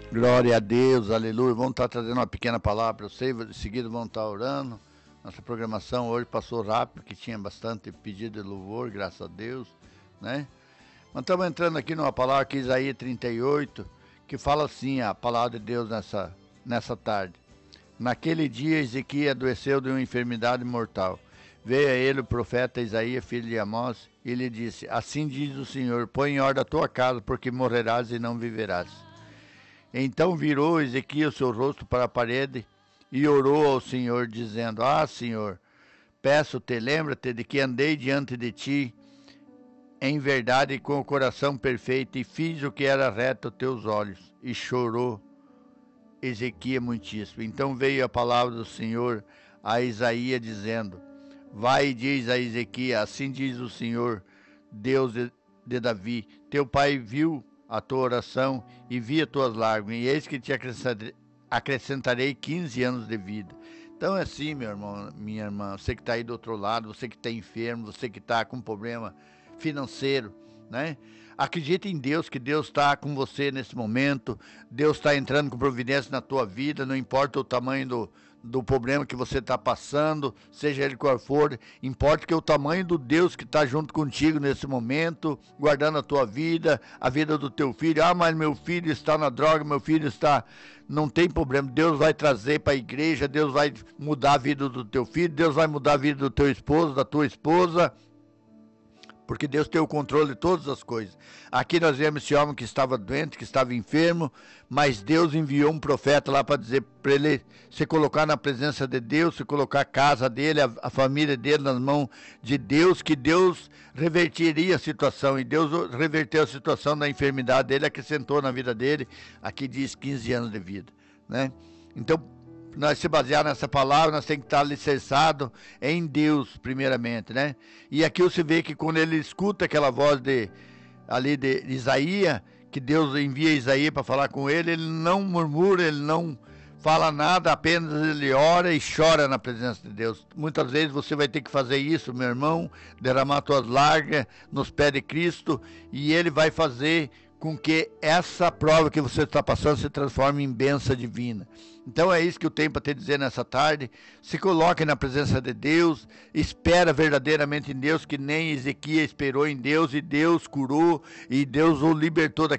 Glória a Deus, aleluia. Vamos estar trazendo uma pequena palavra para vocês, em seguida vamos estar orando. Nossa programação hoje passou rápido, que tinha bastante pedido de louvor, graças a Deus, né? Mas estamos entrando aqui numa palavra que é Isaías 38, que fala assim, a palavra de Deus nessa tarde. Naquele dia Ezequias adoeceu de uma enfermidade mortal. Veio a ele o profeta Isaías, filho de Amós, e lhe disse: assim diz o Senhor, põe em ordem a tua casa, porque morrerás e não viverás. Então virou Ezequias seu rosto para a parede e orou ao Senhor, dizendo: ah, Senhor, peço-te, lembra-te de que andei diante de ti em verdade com o coração perfeito e fiz o que era reto aos teus olhos. E chorou Ezequias muitíssimo. Então veio a palavra do Senhor a Isaías, dizendo: vai e diz a Ezequias: assim diz o Senhor, Deus de Davi, teu pai viu a tua oração e vi as tuas lágrimas, e eis que te acrescentarei 15 anos de vida. Então é assim, meu irmão, minha irmã, você que está aí do outro lado, você que está enfermo, você que está com problema financeiro, né? Acredite em Deus, que Deus está com você nesse momento, Deus está entrando com providência na tua vida, não importa o tamanho do problema que você está passando, seja ele qual for, importa que o tamanho do Deus que está junto contigo nesse momento, guardando a tua vida, a vida do teu filho. Ah, mas meu filho está na droga, meu filho está... Não tem problema, Deus vai trazer para a igreja, Deus vai mudar a vida do teu filho, Deus vai mudar a vida do teu esposo, da tua esposa, porque Deus tem o controle de todas as coisas. Aqui nós vemos esse homem que estava doente, que estava enfermo, mas Deus enviou um profeta lá para dizer para ele se colocar na presença de Deus, se colocar a casa dele, a família dele nas mãos de Deus, que Deus reverteria a situação. E Deus reverteu a situação da enfermidade dele, acrescentou na vida dele, aqui diz 15 anos de vida, né? Então, nós se basear nessa palavra, nós temos que estar alicerçados em Deus, primeiramente, né? E aqui você vê que quando ele escuta aquela voz de Isaías, que Deus envia Isaías para falar com ele não murmura, ele não fala nada, apenas ele ora e chora na presença de Deus. Muitas vezes você vai ter que fazer isso, meu irmão, derramar suas lágrimas nos pés de Cristo, e ele vai fazer com que essa prova que você está passando se transforme em bênção divina. Então é isso que eu tenho para te dizer nessa tarde. Se coloque na presença de Deus, espera verdadeiramente em Deus, que nem Ezequias esperou em Deus, e Deus curou, e Deus o libertou